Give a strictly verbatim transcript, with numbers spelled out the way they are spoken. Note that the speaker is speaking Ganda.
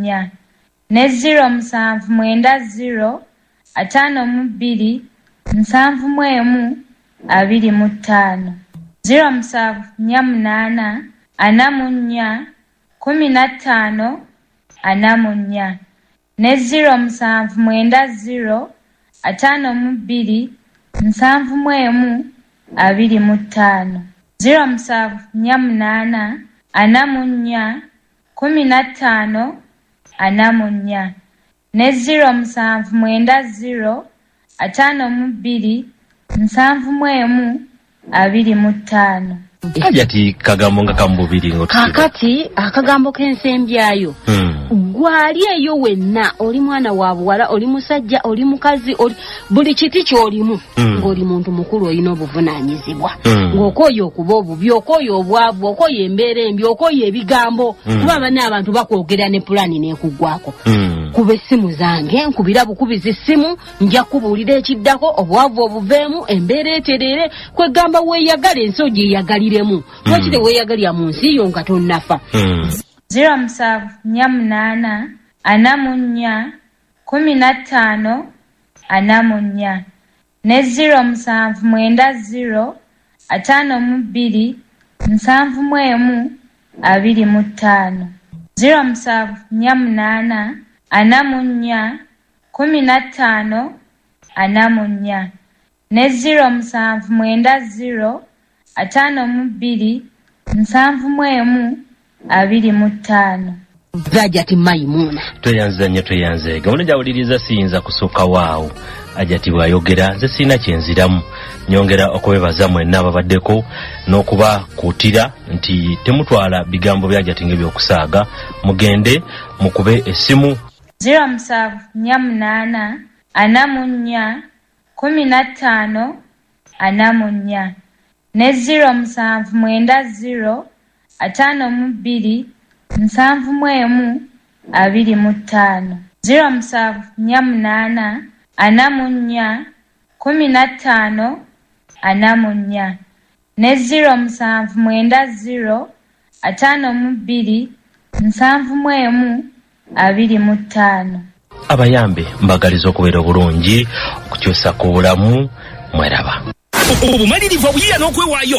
nnya ne zero musanvu mwenda zero ataano mu bbiri nsanvu mu emu abiri mu ttaano zero musanvu nnya munaana ana mu nnya kumi na ttaano ana mu nnya ne zero musanvu mwenda zero ataano mu bbiri nsanvu mu emu abiri mu ttaano zero musanvu nnya munaana ana mu nnya kumi na ttaano ana mu nnya ne zero musanvu mwenda zero ataano mu bbiri nsanvu mu emu abiri mu ttaano. Ajati kagambo nga kambubiri ngotusiba. Kakati akagambo k'ensembyayo. Hmm. Gwali eyo wenna oli mwana wa buwala oli musajja oli mukazi oli buli kiti ky'olimu hmm. ng'oli muntu mukulu olina obuvunaanyizibwa hmm. ng'okoye okuba obubi okoye obwavu okoye embeera embi okoye ebigambo hmm. kuba banne abantu bakwogera ne pulaani n'ekuggwako hmm. kuba essimu zange nkubira bukubizi essimu nja kubuulira ekiddako obwavu obuveemu embeera eterere kwegamba weeyagala ensi ogyeyagaliremu lwaki teweeyagalira mu nsi yo nga tonnafa hmm. zero musanvu nnya munaana ana mu nnya kumi na ttaano ana mu nnya ne zero musanvu mwenda zero ataano mu bbiri nsanvu mu emu abiri mu ttaano zero musanvu nnya munaana ana mu nnya kumi na ttaano ana mu nnya ne zero musanvu mwenda zero ataano mu bbiri nsanvu mu emu abiri mu ttaano. Ajati Maimuna tweyanza nnyo tweyanze gamuno jawuliriza siyinza kusooka waawo ajati bw'ayogera nze sirina kyenziramu nyongera okubebaza mwenna ababaddeko n'okuba kuutira nti temutwala bigambo by'ajati ng'ebyokusaaga mugende mukube essimu zero musanvu nnya munaana ana mu nnya kumi na ttaano ana mu nnya ne zero musanvu mwenda zero ataano mu bbiri nsanvu mu emu abiri mu ttaano zero musanvu nnya munaana ana mu nnya kumi na ttaano ana mu nnya ne zero musanvu mwenda zero ataano mu bbiri nsanvu mu emu abiri mu ttaano. Abayambe mbagaliza okubeera obulungi okukyusa ku bulamu mweraba. Obumalirivu obuyira n'okwewaayo